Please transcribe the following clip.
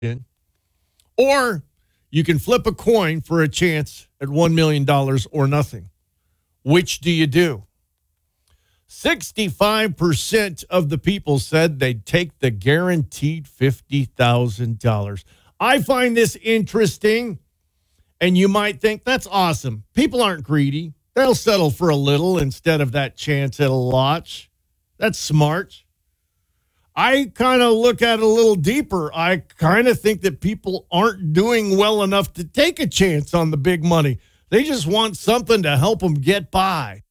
Or you can flip a coin for a chance at $1 million or nothing. Which do you do? 65% of the people said they'd take the guaranteed $50,000. I find this interesting, and you might think that's awesome. People aren't greedy. They'll settle for a little instead of that chance at a lot. That's smart. I kind of look at it a little deeper. I kind of think that people aren't doing well enough to take a chance on the big money. They just want something to help them get by.